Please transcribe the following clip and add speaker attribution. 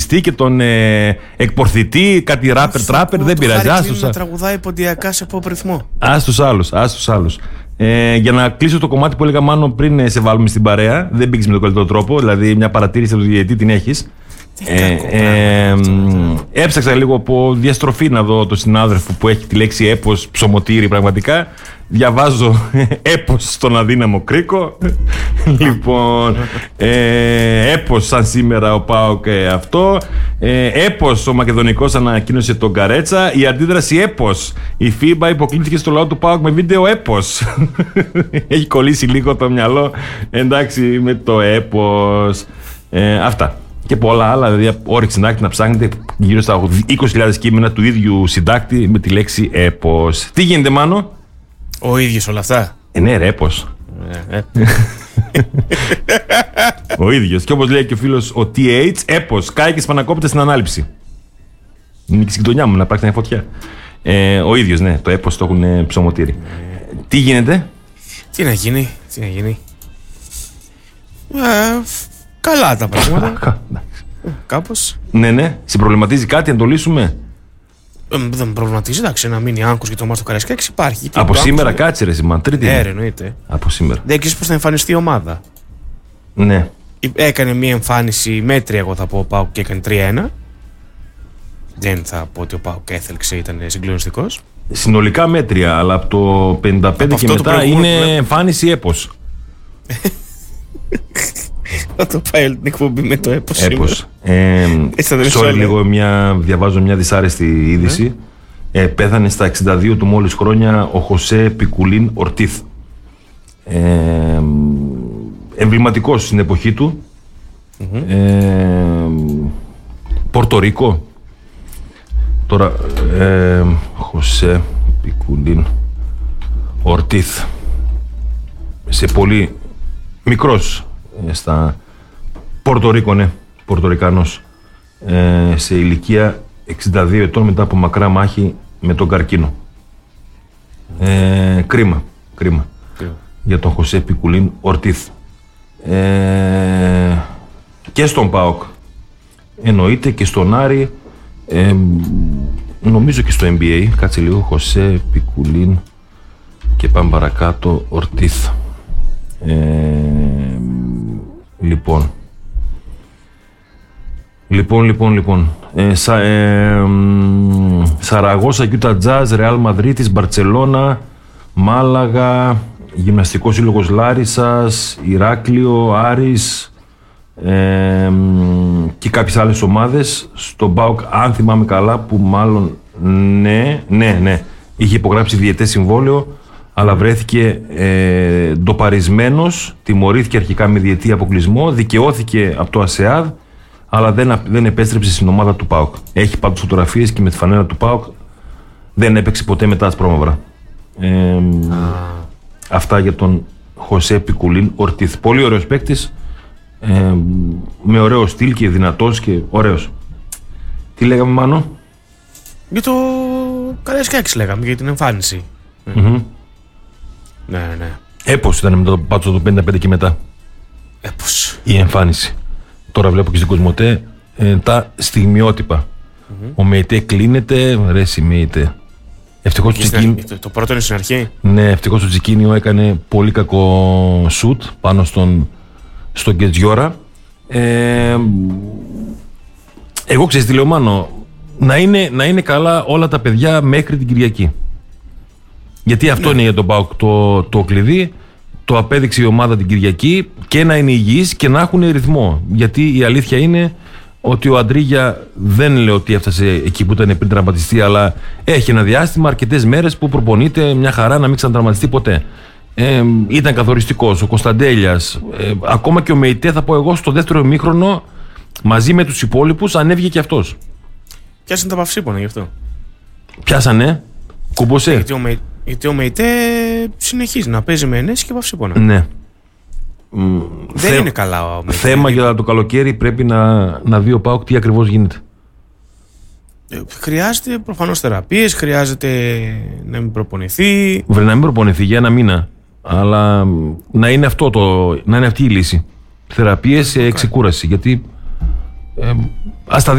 Speaker 1: τραγουδιστή και τον εκπορθητή, κάτι ράπερ, δεν πειράζει.
Speaker 2: Να τραγουδάει ποντιακά σε pop ρυθμό.
Speaker 1: Ας τους άλλους. Για να κλείσω το κομμάτι που έλεγα, Μάνο, πριν σε βάλουμε στην παρέα, δεν πήγες με τον καλύτερο τρόπο, δηλαδή μια παρατήρηση από το διαιτητή την έχεις. Έψαξα λίγο από διαστροφή να δω τον συνάδελφο που έχει τη λέξη έπος ψωμοτήρι πραγματικά. Διαβάζω έπος στον αδύναμο κρίκο. Λοιπόν, έπος σαν σήμερα ο ΠΑΟΚ αυτό. Έπος ο Μακεδονικός ανακοίνωσε τον Καρέτσα. Η αντίδραση έπος. Η FIBA υποκλήθηκε στο λαό του ΠΑΟΚ με βίντεο έπος. Έχει κολλήσει λίγο το μυαλό. Εντάξει, με το έπος. Αυτά. Και πολλά άλλα, δηλαδή όρεξη συντάκτη να ψάχνετε γύρω στα 20.000 κείμενα του ίδιου συντάκτη με τη λέξη έπος. Τι γίνεται, Μάνο?
Speaker 2: Ο ίδιος όλα αυτά.
Speaker 1: Ναι, ρε, έπος. Ο ίδιος. Και όπως λέει και ο φίλος ο TH, έπος, κάει και σπανακόπεται στην ανάληψη. Είναι και στην γειτονιά μου να υπάρχει μια φωτιά. Ο ίδιος, ναι, το έπος το έχουν ψωμοτήρι. Τι γίνεται?
Speaker 2: Τι να γίνει. Καλά τα πράγματα. Κάπως.
Speaker 1: Ναι. Συμπροβληματίζει κάτι, να το λύσουμε?
Speaker 2: Δεν προβληματίζει, εντάξει, να μείνει άγχος για το μάτς του Καραϊσκάκης υπάρχει.
Speaker 1: Από σήμερα κάτσε ρε Σιμάν, Τρίτη.
Speaker 2: Εννοείται.
Speaker 1: Από σήμερα.
Speaker 2: Δεν ξέρεις πώς θα εμφανιστεί η ομάδα.
Speaker 1: Ναι.
Speaker 2: Έκανε μια εμφάνιση μέτρια, εγώ θα πω, ο ΠΑΟΚ και έκανε 3-1. Δεν θα πω ότι ο ΠΑΟΚ έθελξε, ήταν συγκλονιστικός.
Speaker 1: Συνολικά μέτρια, αλλά από το 55 και μετά είναι εμφάνιση έπος.
Speaker 2: Θα το πάει την εκπομπή με το έπος.
Speaker 1: Sorry, λίγο διαβάζω μια δυσάρεστη είδηση. Πέθανε στα 62 του μόλις χρόνια ο Χωσέ Πικουλίν Ορτίθ. Εμβληματικός στην εποχή του. Πορτορίκο. Τώρα Χωσέ Πικουλίν Ορτίθ. Σε πολύ μικρός στα Πορτορίκο, ναι, Πορτορικάνος, σε ηλικία 62 ετών μετά από μακρά μάχη με τον καρκίνο. Κρίμα για τον Χωσέ Πικουλίν Ορτίθ. Και στον ΠΑΟΚ εννοείται, και στον Άρη, νομίζω και στο NBA. Κάτσε λίγο, Χωσέ Πικουλίν και πάμε παρακάτω, Ορτίθ. Λοιπόν. Σαραγώσα, Γιούτα Τζάζ, Ρεάλ Μαδρίτης, Μπαρτσελώνα, Μάλαγα, Γυμναστικός Σύλλογος Λάρισσας, Ηράκλειο, Άρης και κάποιες άλλες ομάδες. Στον ΠΑΟΚ, αν θυμάμαι καλά, που μάλλον ναι, είχε υπογράψει διετές συμβόλαιο, αλλά βρέθηκε ντοπαρισμένος, τιμωρήθηκε αρχικά με διετή αποκλεισμό, δικαιώθηκε από το ΑΣΕΑΔ, αλλά δεν επέστρεψε στην ομάδα του ΠΑΟΚ. Έχει πάντως φωτογραφίες και με τη φανέλα του ΠΑΟΚ, δεν έπαιξε ποτέ μετά ασπρόμαυρα. Αυτά για τον Χωσέ Πικουλίν Ορτίθ. Πολύ ωραίος παίκτης, με ωραίο στυλ και δυνατός και ωραίος. Τι λέγαμε, Μάνο?
Speaker 2: Για το Καραϊσκάκης λέγαμε, για την εμφάνιση. Ναι.
Speaker 1: Έπος ήταν μετά το πάτσο του 55 και μετά.
Speaker 2: Έπος.
Speaker 1: Η εμφάνιση. Τώρα βλέπω και στην Κοσμοτέ τα στιγμιότυπα. Ο Μεϊτέ κλείνεται, ρε Μεϊτέ. Ευτυχώς
Speaker 2: το πρώτο είναι στην αρχή.
Speaker 1: Ναι, ευτυχώς ο Τζικίνιο έκανε πολύ κακό σουτ πάνω στον Γκετζιόρα. Εγώ ξέρεις τι λέω, Μάνο, να είναι καλά όλα τα παιδιά μέχρι την Κυριακή. Γιατί αυτό είναι για τον ΠΑΟΚ το κλειδί. Το απέδειξε η ομάδα την Κυριακή, και να είναι υγιής και να έχουν ρυθμό. Γιατί η αλήθεια είναι ότι ο Αντρίγια, δεν λέω ότι έφτασε εκεί που ήταν πριν τραυματιστεί, αλλά έχει ένα διάστημα, αρκετές μέρες που προπονείται μια χαρά να μην ξανατραυματιστεί ποτέ. Ήταν καθοριστικός. Ο Κωνσταντέλιας, ακόμα και ο Μεϊτέ, θα πω εγώ, στο δεύτερο ημίχρονο μαζί με τους υπόλοιπους ανέβηκε και αυτός.
Speaker 2: Πιάσανε τα παυσίπονα γι' αυτό.
Speaker 1: Πιάσανε, κούμπωσε.
Speaker 2: Γιατί ο Μεϊτέ συνεχίζει να παίζει με ενέσεις και παυσίπονα.
Speaker 1: Ναι.
Speaker 2: Δεν είναι καλά ο Μεϊτέ.
Speaker 1: Θέμα για το καλοκαίρι πρέπει να δει ο ΠΑΟΚ τι ακριβώς γίνεται.
Speaker 2: Χρειάζεται προφανώς θεραπείες, χρειάζεται να μην προπονηθεί.
Speaker 1: Να μην προπονηθεί για ένα μήνα. Αλλά να είναι, να είναι αυτή η λύση. Θεραπείες, ξεκούραση. Γιατί ας τα